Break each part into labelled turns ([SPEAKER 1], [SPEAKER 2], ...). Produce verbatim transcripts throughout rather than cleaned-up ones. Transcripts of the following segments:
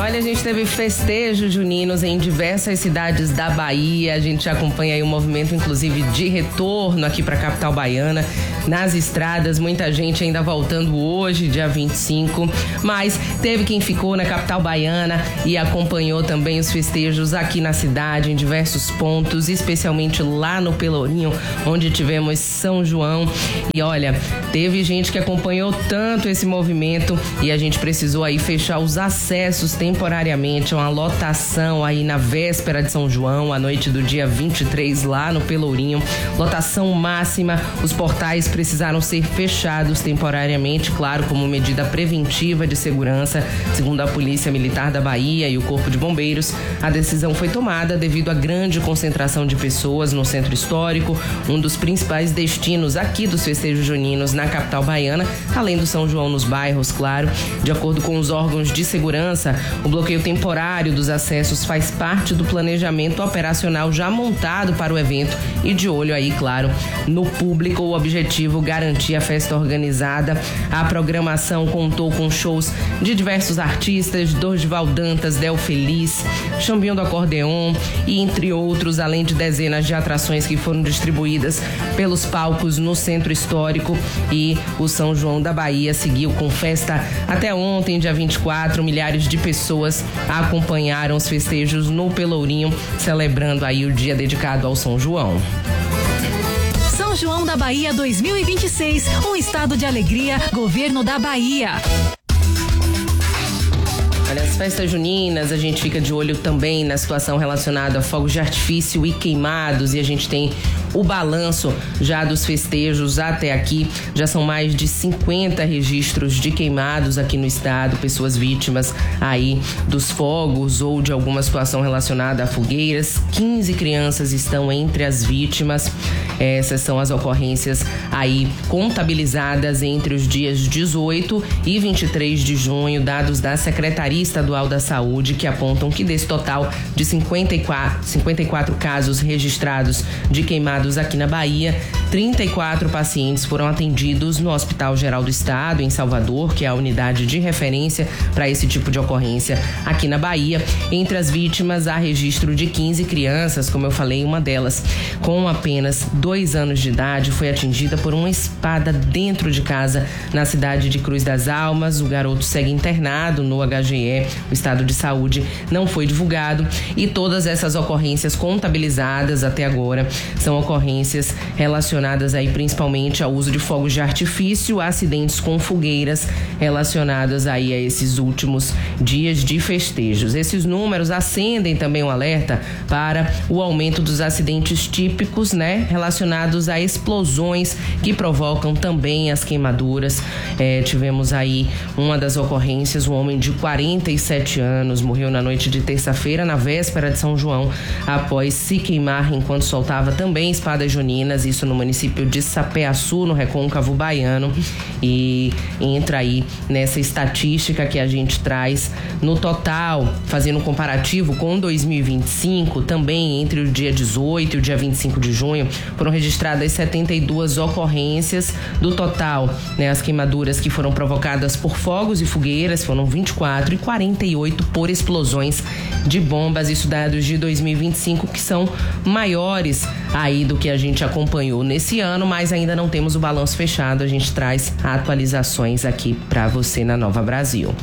[SPEAKER 1] Olha, a gente teve festejos juninos em diversas cidades da Bahia. A gente acompanha aí o movimento, inclusive, de retorno aqui para a capital baiana. Nas estradas, muita gente ainda voltando hoje, dia vinte e cinco. Mas teve quem ficou na capital baiana e acompanhou também os festejos aqui na cidade, em diversos pontos, especialmente lá no Pelourinho, onde tivemos São João. E olha, teve gente que acompanhou tanto esse movimento e a gente precisou aí fechar os acessos temporariamente, uma lotação aí na véspera de São João, à noite do dia vinte e três, lá no Pelourinho. Lotação máxima, os portais precisaram ser fechados temporariamente, claro, como medida preventiva de segurança. Segundo a Polícia Militar da Bahia e o Corpo de Bombeiros, a decisão foi tomada devido à grande concentração de pessoas no centro histórico, um dos principais destinos aqui dos festejos juninos na capital baiana, além do São João nos bairros, claro. De acordo com os órgãos de segurança, o bloqueio temporário dos acessos faz parte do planejamento operacional já montado para o evento e de olho aí, claro, no público. O objetivo garantir a festa organizada. A programação contou com shows de diversos artistas, Dorival Dantas, Del Feliz, Chambinho do Acordeon e entre outros, além de dezenas de atrações que foram distribuídas pelos palcos no centro histórico. E o São João da Bahia seguiu com festa até ontem, dia vinte e quatro. Milhares de pessoas acompanharam os festejos no Pelourinho, celebrando aí o dia dedicado ao São João.
[SPEAKER 2] São João da Bahia dois mil e vinte e seis, um estado de alegria, governo da Bahia.
[SPEAKER 1] Olha, as festas juninas, a gente fica de olho também na situação relacionada a fogos de artifício e queimados, e a gente tem o balanço já dos festejos até aqui. Já são mais de cinquenta registros de queimados aqui no estado, pessoas vítimas aí dos fogos ou de alguma situação relacionada a fogueiras. quinze crianças estão entre as vítimas. Essas são as ocorrências aí contabilizadas entre os dias dezoito e vinte e três de junho, dados da Secretaria Estadual da Saúde, que apontam que desse total de cinquenta e quatro, cinquenta e quatro casos registrados de queimados aqui na Bahia, trinta e quatro pacientes foram atendidos no Hospital Geral do Estado, em Salvador, que é a unidade de referência para esse tipo de ocorrência aqui na Bahia. Entre as vítimas, há registro de quinze crianças, como eu falei, uma delas com apenas dois anos de idade foi atingida por uma espada dentro de casa na cidade de Cruz das Almas. O garoto segue internado no H G E, o estado de saúde não foi divulgado, e todas essas ocorrências contabilizadas até agora são ocorrências relacionadas aí principalmente ao uso de fogos de artifício, acidentes com fogueiras relacionadas aí a esses últimos dias de festejos. Esses números acendem também um alerta para o aumento dos acidentes típicos, né, relacionados a explosões que provocam também as queimaduras. É, tivemos aí uma das ocorrências, um homem de quarenta e sete anos morreu na noite de terça-feira, na véspera de São João, após se queimar enquanto soltava também espadas juninas, isso no município de Sapeaçu, no Recôncavo Baiano. E entra aí nessa estatística que a gente traz no total, fazendo um comparativo com dois mil e vinte e cinco, também entre o dia dezoito e o dia vinte e cinco de junho, foram registradas setenta e duas ocorrências. Do total, né, as queimaduras que foram provocadas por fogos e fogueiras foram vinte e quatro e quarenta e oito por explosões de bombas. Isso dados de dois mil e vinte e cinco, que são maiores aí do que a gente acompanhou nesse ano, mas ainda não temos o balanço fechado. A gente traz atualizações aqui para você na Nova Brasil.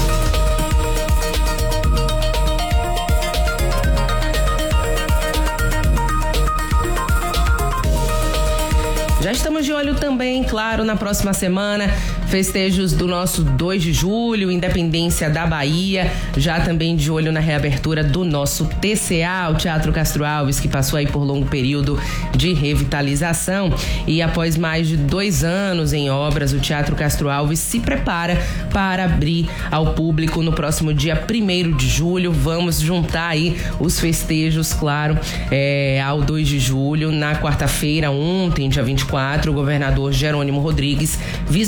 [SPEAKER 1] Já estamos de olho também, claro, na próxima semana, festejos do nosso dois de julho, Independência da Bahia, já também de olho na reabertura do nosso T C A, o Teatro Castro Alves, que passou aí por longo período de revitalização, e após mais de dois anos em obras, o Teatro Castro Alves se prepara para abrir ao público no próximo dia primeiro de julho. Vamos juntar aí os festejos, claro, é, ao dois de julho. Na quarta-feira, ontem, dia vinte e quatro, o governador Jerônimo Rodrigues visitou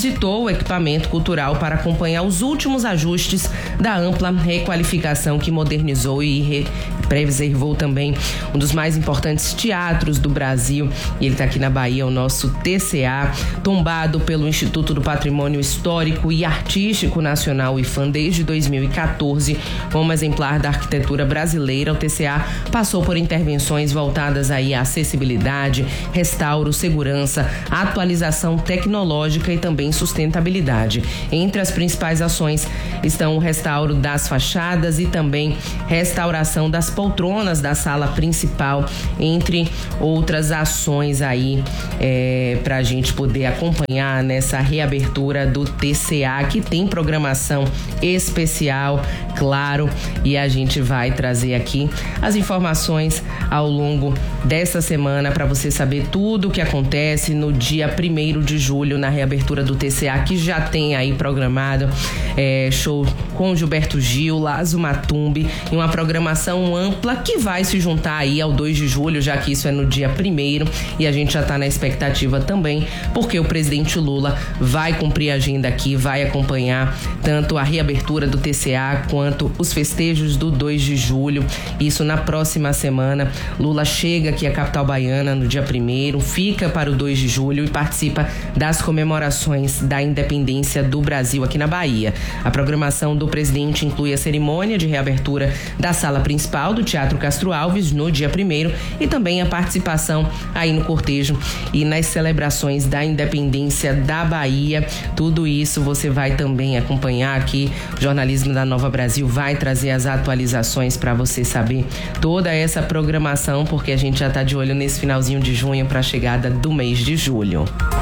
[SPEAKER 1] do equipamento cultural para acompanhar os últimos ajustes da ampla requalificação que modernizou e re- preservou também um dos mais importantes teatros do Brasil. E ele está aqui na Bahia, o nosso T C A, tombado pelo Instituto do Patrimônio Histórico e Artístico Nacional, I F A N, desde dois mil e quatorze, como exemplar da arquitetura brasileira. O T C A passou por intervenções voltadas aí à acessibilidade, restauro, segurança, atualização tecnológica e também sustentabilidade. Entre as principais ações estão o restauro das fachadas e também restauração das poltronas da sala principal, entre outras ações aí é, para a gente poder acompanhar nessa reabertura do T C A, que tem programação especial, claro, e a gente vai trazer aqui as informações ao longo dessa semana para você saber tudo o que acontece no dia primeiro de julho na reabertura do T C A, que já tem aí programado é, show com Gilberto Gil, Lazo Matumbi, e uma programação ampla que vai se juntar aí ao dois de julho, já que isso é no dia primeiro, e a gente já está na expectativa também, porque o presidente Lula vai cumprir a agenda aqui, vai acompanhar tanto a reabertura do T C A quanto os festejos do dois de julho. Isso na próxima semana. Lula chega aqui à capital baiana no dia primeiro, fica para o dois de julho e participa das comemorações da independência do Brasil aqui na Bahia. A programação do presidente inclui a cerimônia de reabertura da sala principal do Teatro Castro Alves no dia primeiro e também a participação aí no cortejo e nas celebrações da independência da Bahia. Tudo isso você vai também acompanhar aqui. O jornalismo da Nova Brasil vai trazer as atualizações para você saber toda essa programação, porque a gente já está de olho nesse finalzinho de junho para a chegada do mês de julho.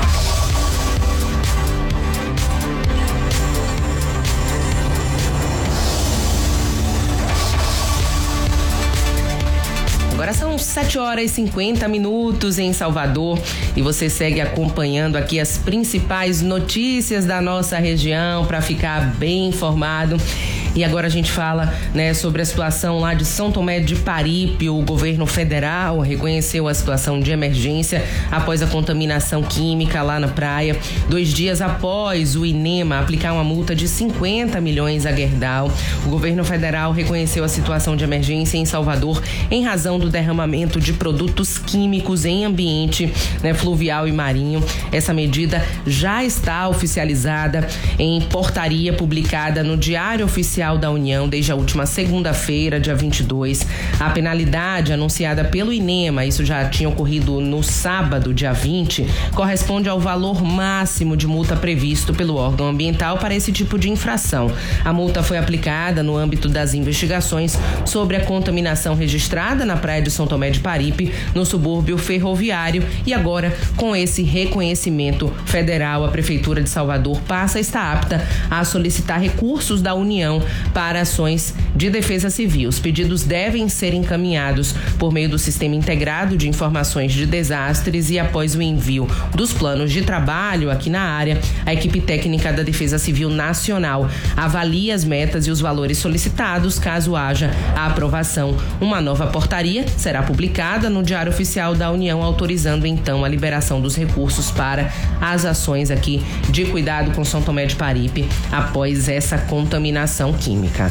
[SPEAKER 1] Agora são sete horas e cinquenta minutos em Salvador e você segue acompanhando aqui as principais notícias da nossa região para ficar bem informado. E agora a gente fala, né, sobre a situação lá de São Tomé de Paripe. O governo federal reconheceu a situação de emergência após a contaminação química lá na praia. Dois dias após o INEMA aplicar uma multa de cinquenta milhões a Gerdau, o governo federal reconheceu a situação de emergência em Salvador em razão do derramamento de produtos químicos em ambiente, né, fluvial e marinho. Essa medida já está oficializada em portaria publicada no Diário Oficial da União desde a última segunda-feira, dia vinte e dois. A penalidade anunciada pelo INEMA, isso já tinha ocorrido no sábado, dia vinte, corresponde ao valor máximo de multa previsto pelo órgão ambiental para esse tipo de infração. A multa foi aplicada no âmbito das investigações sobre a contaminação registrada na praia de São Tomé de Paripe, no subúrbio ferroviário, e agora, com esse reconhecimento federal, a Prefeitura de Salvador passa a estar apta a solicitar recursos da União para ações de defesa civil. Os pedidos devem ser encaminhados por meio do Sistema Integrado de Informações de Desastres e após o envio dos planos de trabalho aqui na área, a equipe técnica da Defesa Civil Nacional avalia as metas e os valores solicitados. Caso haja a aprovação, uma nova portaria será publicada no Diário Oficial da União, autorizando então a liberação dos recursos para as ações aqui de cuidado com São Tomé de Paripe após essa contaminação química.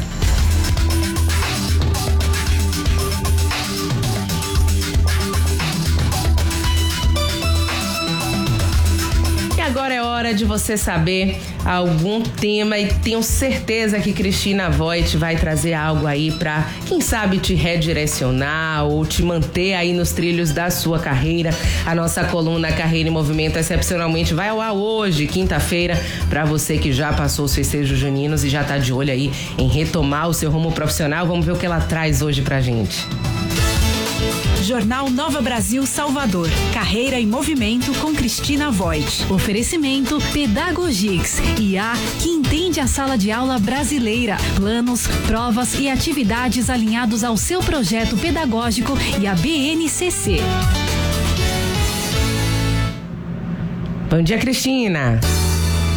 [SPEAKER 1] Agora é hora de você saber algum tema e tenho certeza que Cristina Voit vai trazer algo aí para, quem sabe, te redirecionar ou te manter aí nos trilhos da sua carreira. A nossa coluna Carreira em Movimento excepcionalmente vai ao ar hoje, quinta-feira, para você que já passou os festejos juninos e já tá de olho aí em retomar o seu rumo profissional. Vamos ver o que ela traz hoje pra gente.
[SPEAKER 2] Jornal Nova Brasil Salvador. Carreira em Movimento com Cristina Voit. Oferecimento Pedagogix, I A que entende a sala de aula brasileira. Planos, provas e atividades alinhados ao seu projeto pedagógico e a B N C C.
[SPEAKER 1] Bom dia, Cristina.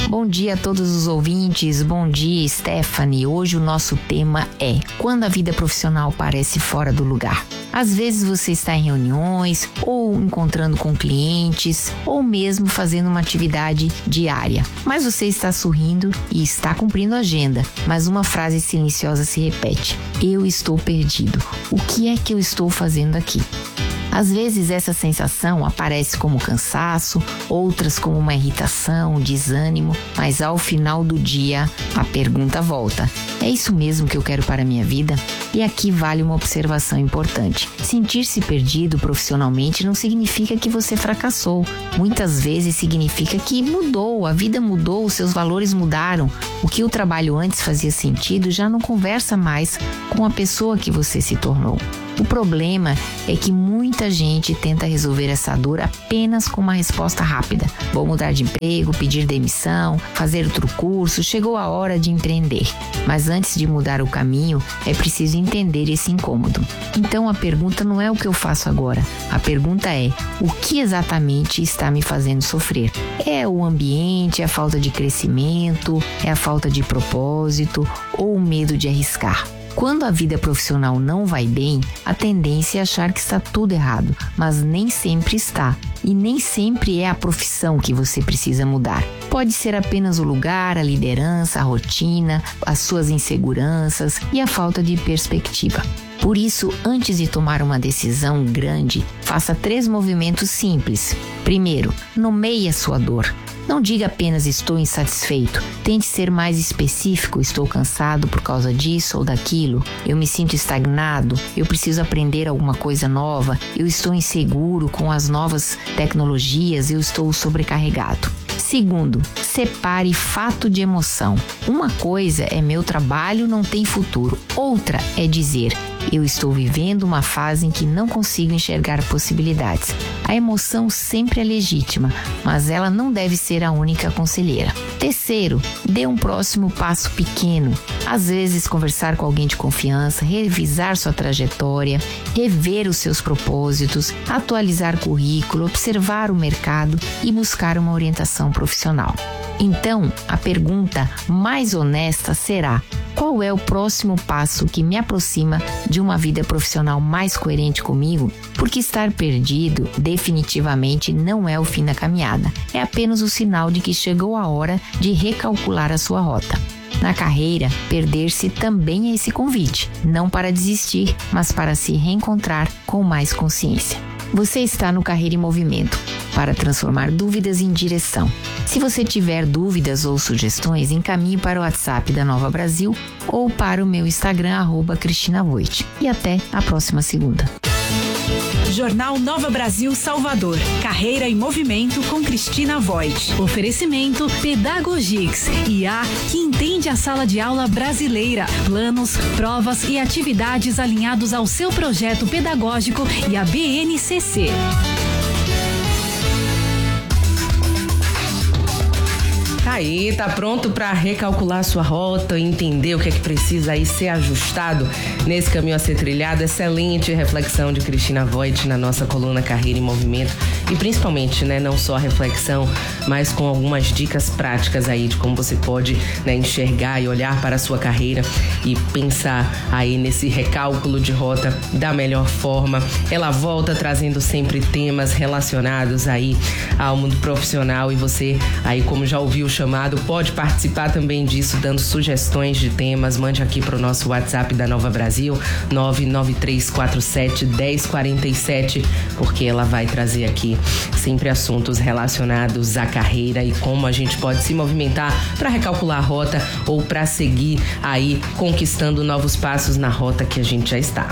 [SPEAKER 3] Bom dia a todos os ouvintes, bom dia Stephanie. Hoje o nosso tema é quando a vida profissional parece fora do lugar. Às vezes você está em reuniões, ou encontrando com clientes, ou mesmo fazendo uma atividade diária. Mas você está sorrindo e está cumprindo a agenda, mas uma frase silenciosa se repete: eu estou perdido. O que é que eu estou fazendo aqui? Às vezes essa sensação aparece como cansaço, outras como uma irritação, desânimo, mas ao final do dia a pergunta volta: é isso mesmo que eu quero para a minha vida? E aqui vale uma observação importante. Sentir-se perdido profissionalmente não significa que você fracassou. Muitas vezes significa que mudou, a vida mudou, os seus valores mudaram. O que o trabalho antes fazia sentido já não conversa mais com a pessoa que você se tornou. O problema é que muita gente tenta resolver essa dor apenas com uma resposta rápida. Vou mudar de emprego, pedir demissão, fazer outro curso, chegou a hora de empreender. Mas antes de mudar o caminho, é preciso entender esse incômodo. Então a pergunta não é o que eu faço agora. A pergunta é: o que exatamente está me fazendo sofrer? É o ambiente, é a falta de crescimento, é a falta de propósito ou o medo de arriscar? Quando a vida profissional não vai bem, a tendência é achar que está tudo errado, mas nem sempre está. E nem sempre é a profissão que você precisa mudar. Pode ser apenas o lugar, a liderança, a rotina, as suas inseguranças e a falta de perspectiva. Por isso, antes de tomar uma decisão grande, faça três movimentos simples. Primeiro, nomeie a sua dor. Não diga apenas estou insatisfeito. Tente ser mais específico. Estou cansado por causa disso ou daquilo. Eu me sinto estagnado. Eu preciso aprender alguma coisa nova. Eu estou inseguro com as novas tecnologias. Eu estou sobrecarregado. Segundo, separe fato de emoção. Uma coisa é meu trabalho não tem futuro. Outra é dizer: eu estou vivendo uma fase em que não consigo enxergar possibilidades. A emoção sempre é legítima, mas ela não deve ser a única conselheira. Terceiro, dê um próximo passo pequeno. Às vezes, conversar com alguém de confiança, revisar sua trajetória, rever os seus propósitos, atualizar currículo, observar o mercado e buscar uma orientação profissional. Então, a pergunta mais honesta será: qual é o próximo passo que me aproxima de uma vida profissional mais coerente comigo? Porque estar perdido definitivamente não é o fim da caminhada. É apenas o sinal de que chegou a hora de recalcular a sua rota. Na carreira, perder-se também é esse convite, não para desistir, mas para se reencontrar com mais consciência. Você está no Carreira em Movimento, para transformar dúvidas em direção. Se você tiver dúvidas ou sugestões, encaminhe para o WhatsApp da Nova Brasil ou para o meu Instagram, arroba Cristina Voit. E até a próxima segunda.
[SPEAKER 2] Jornal Nova Brasil Salvador. Carreira em Movimento com Cristina Voit. Oferecimento Pedagogix, I A que entende a sala de aula brasileira. Planos, provas e atividades alinhados ao seu projeto pedagógico e a B N C C.
[SPEAKER 1] Aí, tá pronto para recalcular sua rota, entender o que é que precisa aí ser ajustado nesse caminho a ser trilhado? Excelente reflexão de Cristina Voit na nossa coluna Carreira em Movimento e principalmente, né, não só a reflexão, mas com algumas dicas práticas aí de como você pode, né, enxergar e olhar para a sua carreira e pensar aí nesse recálculo de rota da melhor forma. Ela volta trazendo sempre temas relacionados aí ao mundo profissional e você aí, como já ouviu o chamado, pode participar também disso, dando sugestões de temas. Mande aqui para o nosso WhatsApp da Nova Brasil, nove nove três quatro sete um zero quatro sete, porque ela vai trazer aqui sempre assuntos relacionados à carreira e como a gente pode se movimentar para recalcular a rota ou para seguir aí conquistando novos passos na rota que a gente já está.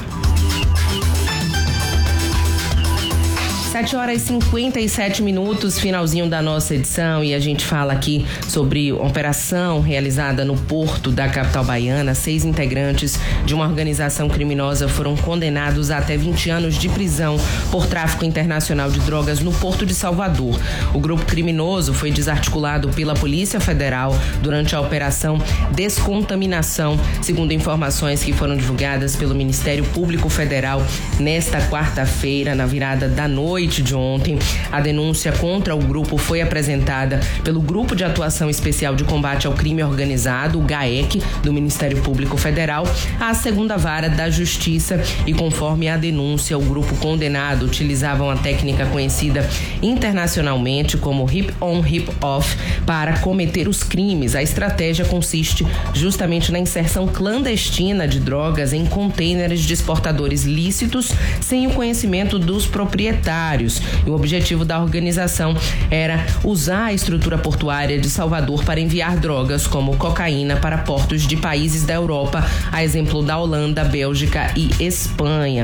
[SPEAKER 1] sete horas e cinquenta e sete minutos, finalzinho da nossa edição, e a gente fala aqui sobre uma operação realizada no porto da capital baiana. Seis integrantes de uma organização criminosa foram condenados a até vinte anos de prisão por tráfico internacional de drogas no Porto de Salvador. O grupo criminoso foi desarticulado pela Polícia Federal durante a operação Descontaminação, segundo informações que foram divulgadas pelo Ministério Público Federal nesta quarta-feira, na virada da noite. noite de ontem. A denúncia contra o grupo foi apresentada pelo Grupo de Atuação Especial de Combate ao Crime Organizado, o GAEC, do Ministério Público Federal, à segunda vara da Justiça e, conforme a denúncia, o grupo condenado utilizava uma técnica conhecida internacionalmente como hip-on, hip-off para cometer os crimes. A estratégia consiste justamente na inserção clandestina de drogas em contêineres de exportadores lícitos sem o conhecimento dos proprietários. E o objetivo da organização era usar a estrutura portuária de Salvador para enviar drogas como cocaína para portos de países da Europa, a exemplo da Holanda, Bélgica e Espanha.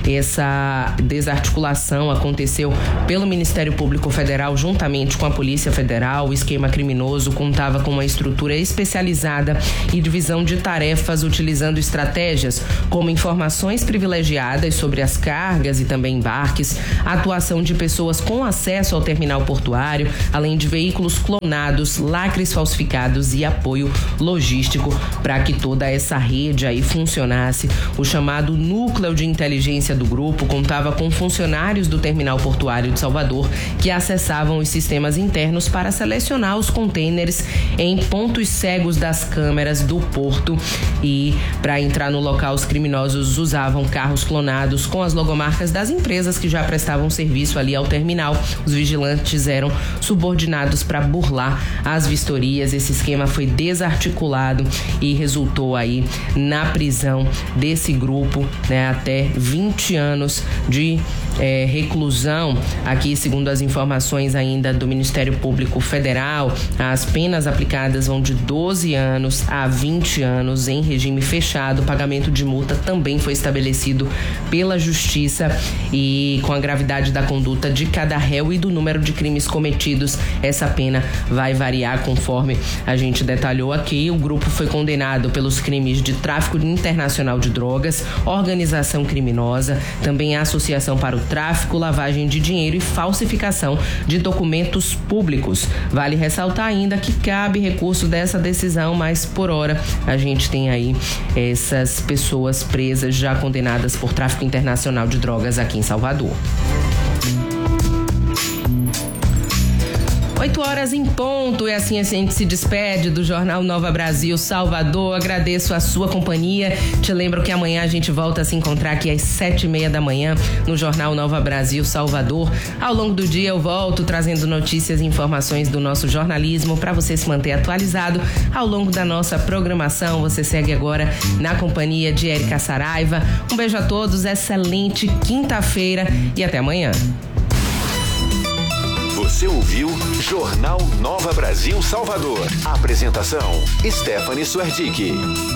[SPEAKER 1] Essa desarticulação aconteceu pelo Ministério Público Federal juntamente com a Polícia Federal. O esquema criminoso contava com uma estrutura especializada e divisão de tarefas utilizando estratégias como informações privilegiadas sobre as cargas e também embarques, atuação de pessoas com acesso ao terminal portuário, além de veículos clonados, lacres falsificados e apoio logístico para que toda essa rede aí funcionasse. O chamado núcleo de inteligência do grupo contava com funcionários do terminal portuário de Salvador que acessavam os sistemas internos para selecionar os contêineres em pontos cegos das câmeras do porto, e para entrar no local os criminosos usavam carros clonados com as logomarcas das empresas que já prestavam serviço ali ao terminal. Os vigilantes eram subordinados para burlar as vistorias. Esse esquema foi desarticulado e resultou aí na prisão desse grupo, né, até vinte anos de é, reclusão. Aqui, segundo as informações ainda do Ministério Público Federal, as penas aplicadas vão de doze anos a vinte anos em regime fechado. O pagamento de multa também foi estabelecido pela Justiça, e com a gravidade da conduta de cada réu e do número de crimes cometidos, essa pena vai variar conforme a gente detalhou aqui. O grupo foi condenado pelos crimes de tráfico internacional de drogas, organização criminosa, também associação para o tráfico, lavagem de dinheiro e falsificação de documentos públicos. Vale ressaltar ainda que cabe recurso dessa decisão, mas por hora a gente tem aí essas pessoas presas já condenadas por tráfico internacional de drogas aqui em Salvador. oito horas em ponto, e assim a gente se despede do Jornal Nova Brasil Salvador. Agradeço a sua companhia. Te lembro que amanhã a gente volta a se encontrar aqui às sete e meia da manhã no Jornal Nova Brasil Salvador. Ao longo do dia eu volto trazendo notícias e informações do nosso jornalismo para você se manter atualizado ao longo da nossa programação. Você segue agora na companhia de Érica Saraiva. Um beijo a todos, excelente quinta-feira e até amanhã.
[SPEAKER 4] Você ouviu Jornal Nova Brasil Salvador. Apresentação: Stephanie Suerdick.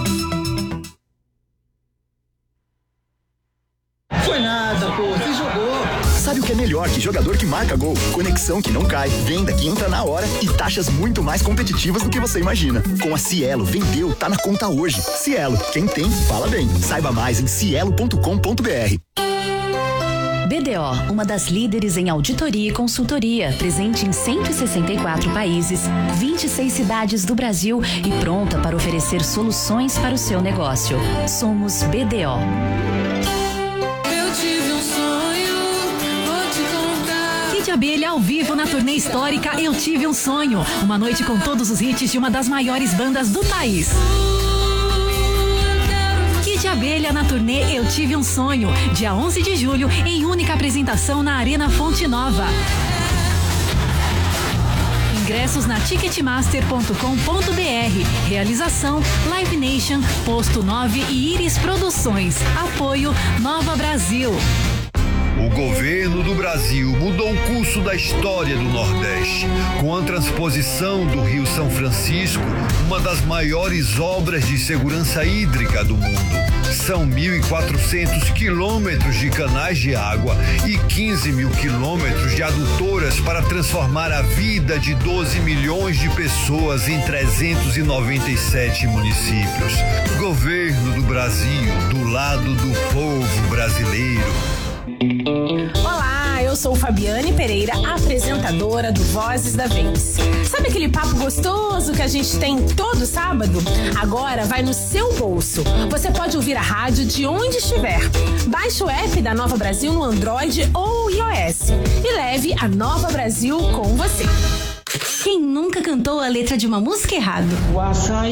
[SPEAKER 5] Foi nada, pô, você jogou.
[SPEAKER 6] Sabe o que é melhor que jogador que marca gol? Conexão que não cai, venda que entra na hora e taxas muito mais competitivas do que você imagina. Com a Cielo, vendeu, tá na conta hoje. Cielo, quem tem, fala bem. Saiba mais em cielo ponto com ponto b r.
[SPEAKER 2] B D O, uma das líderes em auditoria e consultoria, presente em cento e sessenta e quatro países, vinte e seis cidades do Brasil e pronta para oferecer soluções para o seu negócio. Somos B D O.
[SPEAKER 7] Eu tive um sonho, vou te contar.
[SPEAKER 2] Kid Abelha ao vivo na turnê histórica Eu Tive um Sonho. Uma noite com todos os hits de uma das maiores bandas do país. Kid Abelha na turnê Eu Tive um Sonho, dia onze de julho, em única apresentação na Arena Fonte Nova. Ingressos na ticketmaster ponto com ponto b r. Realização Live Nation, Posto nove e Iris Produções. Apoio Nova Brasil.
[SPEAKER 8] O governo do Brasil mudou o curso da história do Nordeste com a transposição do Rio São Francisco, uma das maiores obras de segurança hídrica do mundo. São mil e quatrocentos quilômetros de canais de água e quinze mil quilômetros de adutoras para transformar a vida de doze milhões de pessoas em trezentos e noventa e sete municípios. Governo do Brasil, do lado do povo brasileiro.
[SPEAKER 1] Olá, eu
[SPEAKER 9] eu sou Fabiane Pereira, apresentadora do Vozes da Vez. Sabe aquele papo gostoso que a gente tem todo sábado? Agora vai no seu bolso. Você pode ouvir a rádio de onde estiver. Baixe o app da Nova Brasil no Android ou iOS e leve a Nova Brasil com você.
[SPEAKER 2] Quem nunca cantou a letra de uma música errado?
[SPEAKER 5] O açaí